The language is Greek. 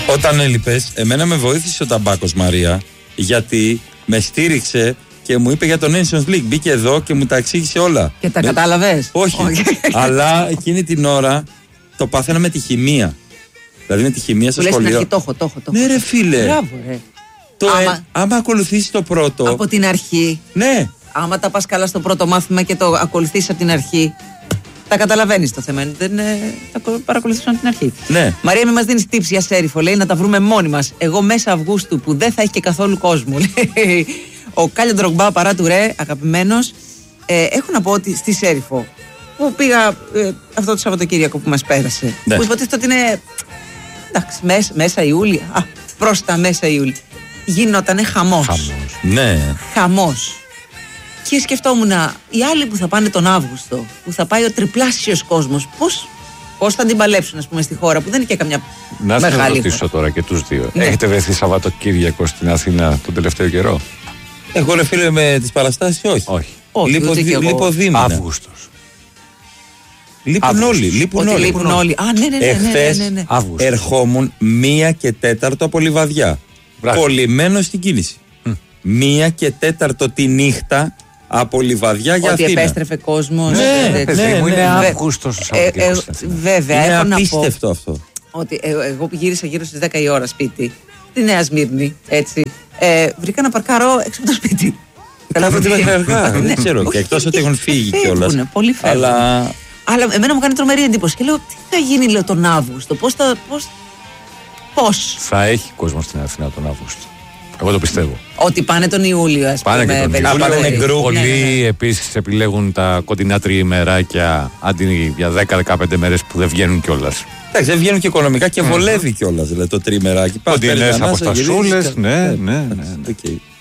Όταν έλειπες, εμένα με βοήθησε ο Ταμπάκος, Μαρία, γιατί με στήριξε και μου είπε για το Nations League. Μπήκε εδώ και μου τα εξήγησε όλα. Και τα κατάλαβες? Όχι. Αλλά εκείνη την ώρα το πάθαινα με τη χημεία. Δηλαδή με τη χημεία στο σχολείο. Λες στην αρχή, το έχω. Ναι, ρε φίλε. Μπράβο, ρε. Άμα ακολουθήσεις το πρώτο. Από την αρχή. Ναι. Άμα τα πας καλά στο πρώτο μάθημα και το ακολουθήσεις από την αρχή, τα καταλαβαίνεις το θέμα. Δεν τα παρακολουθείς από την αρχή. Ναι. Μαρία, μην μας δίνεις tips για Σέριφο, λέει, να τα βρούμε μόνοι μας. Εγώ μέσα Αυγούστου που δεν θα έχει και καθόλου κόσμο. Λέει. Ο Κάλιο Ντρογκμπά, παρά του ρε, αγαπημένος. Έχω να πω ότι στη Σέριφο που πήγα αυτό το Σαββατοκύριακο που μας πέρασε. Ναι. Που υποτίθεται ότι είναι. Εντάξει, μέσα Ιούλια. Προς τα μέσα Ιούλια. Γινότανε χαμός. Ναι. Χαμός. Και σκεφτόμουν, οι άλλοι που θα πάνε τον Αύγουστο, που θα πάει ο τριπλάσιος κόσμος, πώς θα την παλέψουν, ας πούμε, στη χώρα που δεν είναι και καμιά μεγάλη. Να σας ρωτήσω τώρα και τους δύο. Ναι. Έχετε βρεθεί Σαββατοκύριακο στην Αθήνα τον τελευταίο καιρό? Εγώ, ρε φίλε, με τις παραστάσεις όχι. Λείπω Αύγουστος. Λείπουν όλοι. Α, ναι. Εχθές ερχόμουν 1 και 4 από Λιβαδιά. Κολλημένο στην κίνηση. 1 και 4 τη νύχτα από Λιβαδιά για Αθήνα. Ότι επέστρεφε κόσμος. Ναι, είναι Αύγουστος ο Σαββατοκύριακος. Βέβαια, είναι έχω να απίστευτο πω αυτό. ότι εγώ που γύρισα γύρω στις 10 η ώρα σπίτι, στη Νέα Σμύρνη, έτσι, βρήκα να παρκάρω έξω από το σπίτι. Καλά, αυτό τι μέχρι αργά. Δεν ξέρω. Και εκτός ότι έχουν φύγει κιόλας. Πολύ φεύγουν. Αλλά εμένα μου κάνει τρομερή εντύπωση και λέω, τι θα γίνει, λέω, τον Αύγουστο, πώς. Θα έχει κόσμο στην Αθήνα τον Αύγουστο. Εγώ το πιστεύω. Ότι πάνε τον Ιούλιο, ας πούμε. Πάνε και τον Ιούλιο. Πολλοί επίσης επιλέγουν τα κοντινά τριημεράκια αντί για 10-15 μέρες που δεν βγαίνουν κιόλας. Εντάξει, δεν βγαίνουν και οικονομικά και βολεύει κιόλας, δηλαδή το τριμεράκι. Κοντινές αποστασούλες, ναι. Okay.